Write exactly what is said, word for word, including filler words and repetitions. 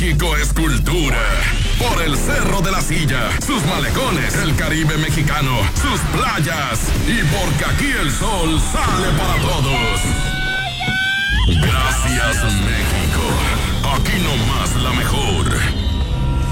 México es cultura. Por el Cerro de la Silla, sus malecones, el Caribe mexicano, sus playas. Y porque aquí el sol sale para todos. Gracias.